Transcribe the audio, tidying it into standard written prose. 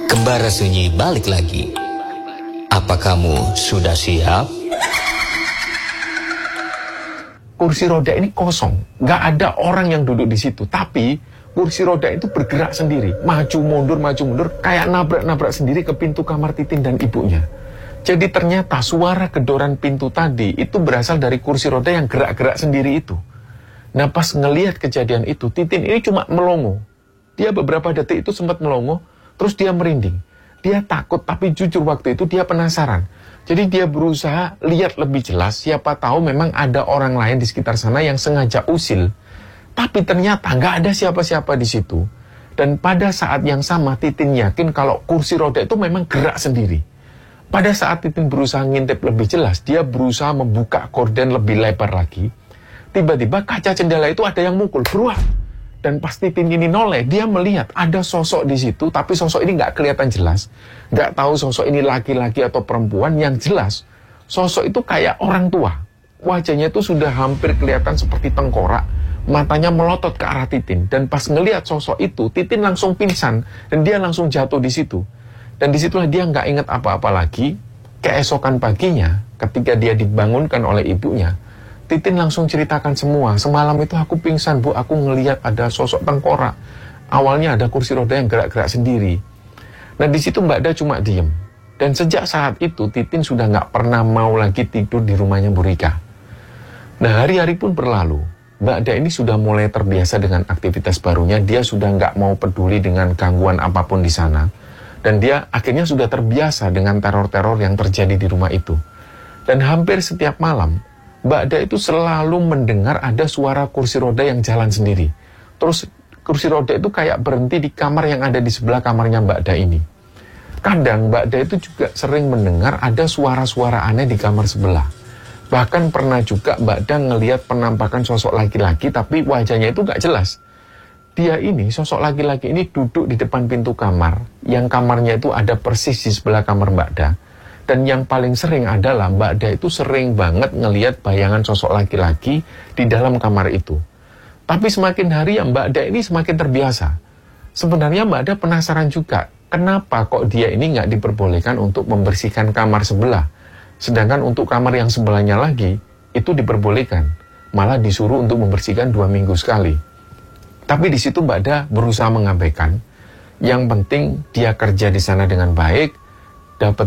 Kembara Sunyi balik lagi. Apa kamu sudah siap? Kursi roda ini kosong, nggak ada orang yang duduk di situ. Tapi kursi roda itu bergerak sendiri, maju mundur, kayak nabrak-nabrak sendiri ke pintu kamar Titin dan ibunya. Jadi ternyata suara gedoran pintu tadi itu berasal dari kursi roda yang gerak-gerak sendiri itu. Nah pas ngelihat kejadian itu, Titin ini cuma melongo. Dia beberapa detik itu sempat melongo, terus dia merinding. Dia takut, tapi jujur waktu itu dia penasaran. Jadi dia berusaha lihat lebih jelas, siapa tahu memang ada orang lain di sekitar sana yang sengaja usil. Tapi ternyata nggak ada siapa-siapa di situ. Dan pada saat yang sama, Titin yakin kalau kursi roda itu memang gerak sendiri. Pada saat Titin berusaha ngintip lebih jelas, dia berusaha membuka gorden lebih lebar lagi. Tiba-tiba kaca jendela itu ada yang mukul, beruang. Dan pas Titin ini noleh, dia melihat ada sosok di situ, tapi sosok ini nggak kelihatan jelas. Nggak tahu sosok ini laki-laki atau perempuan. Yang jelas, sosok itu kayak orang tua. Wajahnya itu sudah hampir kelihatan seperti tengkorak, matanya melotot ke arah Titin. Dan pas ngelihat sosok itu, Titin langsung pingsan, dan dia langsung jatuh di situ. Dan disitulah dia nggak ingat apa-apa lagi. Keesokan paginya, ketika dia dibangunkan oleh ibunya, Titin langsung ceritakan semua. Semalam itu aku pingsan, Bu. Aku ngelihat ada sosok tengkorak. Awalnya ada kursi roda yang gerak-gerak sendiri. Nah, di situ Mbak Da cuma diem. Dan sejak saat itu, Titin sudah nggak pernah mau lagi tidur di rumahnya Bu Rika. Nah, hari-hari pun berlalu. Mbak Da ini sudah mulai terbiasa dengan aktivitas barunya. Dia sudah nggak mau peduli dengan gangguan apapun di sana. Dan dia akhirnya sudah terbiasa dengan teror-teror yang terjadi di rumah itu. Dan hampir setiap malam, Mbak Da itu selalu mendengar ada suara kursi roda yang jalan sendiri. Terus kursi roda itu kayak berhenti di kamar yang ada di sebelah kamarnya Mbak Da ini. Kadang Mbak Da itu juga sering mendengar ada suara-suara aneh di kamar sebelah. Bahkan pernah juga Mbak Da ngelihat penampakan sosok laki-laki tapi wajahnya itu gak jelas. Dia ini, sosok laki-laki ini duduk di depan pintu kamar, yang kamarnya itu ada persis di sebelah kamar Mbak Da. Dan yang paling sering adalah Mbak Da itu sering banget ngelihat bayangan sosok laki-laki di dalam kamar itu. Tapi semakin hari ya Mbak Da ini semakin terbiasa. Sebenarnya Mbak Da penasaran juga, kenapa kok dia ini nggak diperbolehkan untuk membersihkan kamar sebelah. Sedangkan untuk kamar yang sebelahnya lagi, itu diperbolehkan. Malah disuruh untuk membersihkan 2 minggu sekali. Tapi di situ Mbak Da berusaha mengabaikan. Yang penting dia kerja di sana dengan baik, dapat